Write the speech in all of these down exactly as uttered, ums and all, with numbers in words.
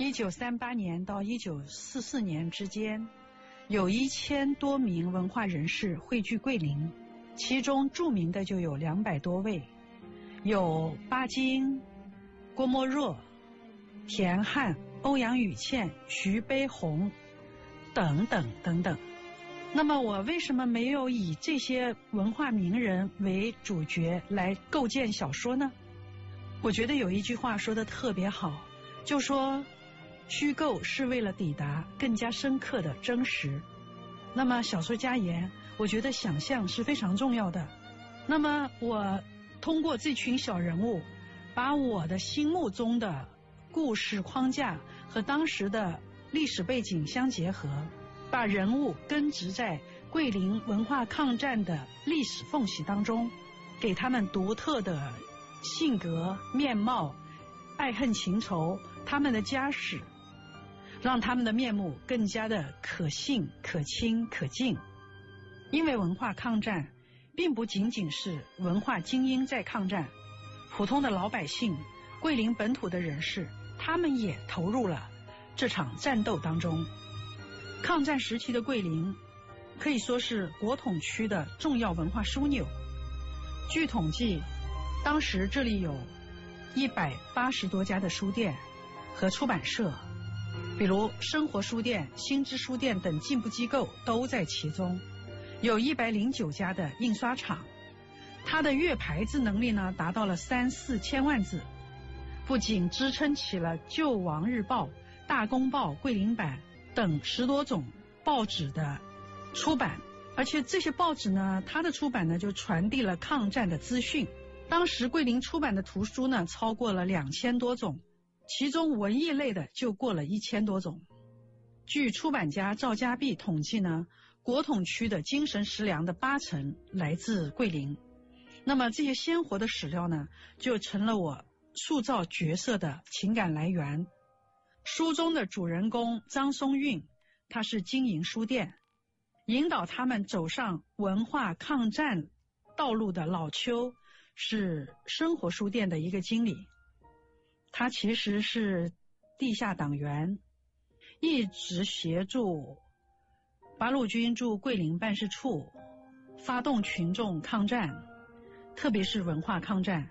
一九三八年到一九四四年之间，有一千多名文化人士汇聚桂林，其中著名的就有两百多位，有巴金、郭沫若、田汉、欧阳予倩、徐悲鸿等等等等。那么我为什么没有以这些文化名人为主角来构建小说呢？我觉得有一句话说得特别好，就说虚构是为了抵达更加深刻的真实。那么小说家言，我觉得想象是非常重要的。那么我通过这群小人物，把我的心目中的故事框架和当时的历史背景相结合，把人物根植在桂林文化抗战的历史缝隙当中，给他们独特的性格、面貌、爱恨情仇，他们的家史，让他们的面目更加的可信、可亲、可敬。因为文化抗战并不仅仅是文化精英在抗战，普通的老百姓、桂林本土的人士，他们也投入了这场战斗当中。抗战时期的桂林可以说是国统区的重要文化枢纽。据统计，当时这里有一百八十多家的书店和出版社，比如生活书店、新知书店等进步机构都在其中，有一百零九家的印刷厂，它的月排字能力呢达到了三四千万字，不仅支撑起了救亡日报、大公报、桂林版等十多种报纸的出版，而且这些报纸呢，它的出版呢就传递了抗战的资讯。当时桂林出版的图书呢超过了两千多种，其中文艺类的就过了一千多种。据出版家赵家碧统计呢，国统区的精神食粮的八成来自桂林。那么这些鲜活的史料呢，就成了我塑造角色的情感来源。书中的主人公张松韵，他是经营书店，引导他们走上文化抗战道路的老邱是生活书店的一个经理，他其实是地下党员，一直协助八路军驻桂林办事处发动群众抗战，特别是文化抗战。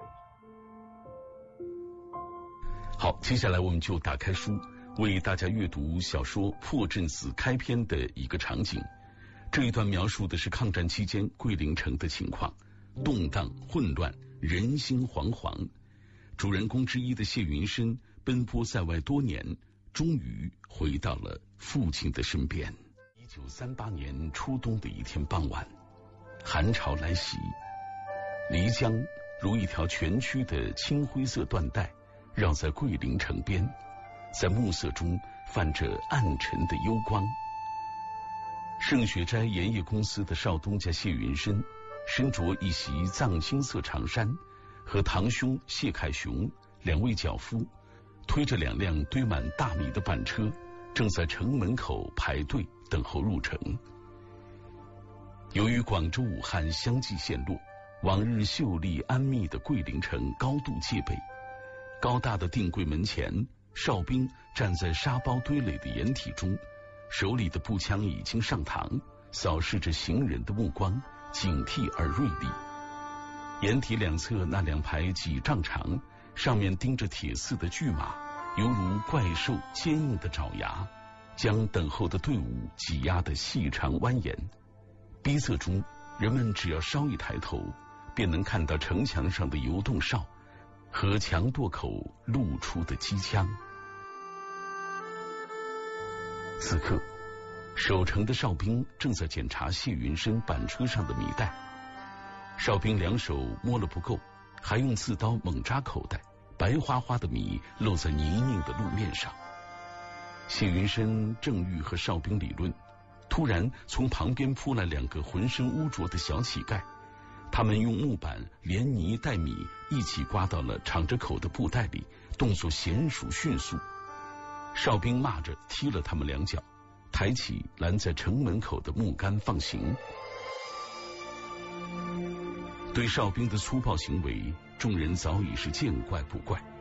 好，接下来我们就打开书，为大家阅读小说《破阵子》开篇的一个场景。这一段描述的是抗战期间桂林城的情况，动荡混乱，人心惶惶。主人公之一的谢云深奔波在外多年，终于回到了父亲的身边。一九三八年初冬的一天傍晚，寒潮来袭，漓江如一条蜷曲的青灰色缎带绕在桂林城边，在暮色中泛着暗沉的幽光。盛雪斋盐业公司的少东家谢云深身着一袭藏青色长衫，和堂兄谢凯雄两位脚夫推着两辆堆满大米的板车，正在城门口排队等候入城。由于广州武汉相继陷落，往日秀丽安谧的桂林城高度戒备。高大的定柜门前，哨兵站在沙包堆垒的掩体中，手里的步枪已经上膛，扫视着行人的目光警惕而锐利。掩体两侧那两排几丈长，上面钉着铁丝的巨马，犹如怪兽坚硬的爪牙，将等候的队伍挤压得细长蜿蜒。逼仄中，人们只要稍一抬头，便能看到城墙上的游动哨和墙垛口露出的机枪。此刻，守城的哨兵正在检查谢云深板车上的米袋。哨兵两手摸了不够，还用刺刀猛扎口袋，白花花的米漏在泥泞的路面上。谢云深正欲和哨兵理论，突然从旁边扑来两个浑身污浊的小乞丐，他们用木板连泥带米一起刮到了敞着口的布袋里，动作娴熟迅速。哨兵骂着踢了他们两脚，抬起拦在城门口的木杆放行。对哨兵的粗暴行为，众人早已是见怪不怪。